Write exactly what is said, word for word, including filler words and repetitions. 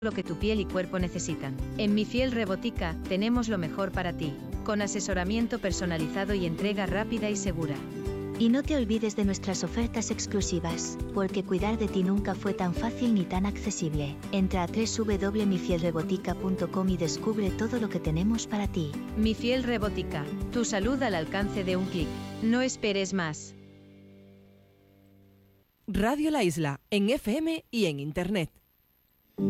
lo que tu piel y cuerpo necesitan. En Mi Fiel Rebotica, tenemos lo mejor para ti, con asesoramiento personalizado y entrega rápida y segura. Y no te olvides de nuestras ofertas exclusivas, porque cuidar de ti nunca fue tan fácil ni tan accesible. Entra a doble u doble u doble u punto mi fiel rebotica punto com y descubre todo lo que tenemos para ti. Mi Fiel Rebotica, tu salud al alcance de un clic. No esperes más. Radio La Isla, en F M y en Internet.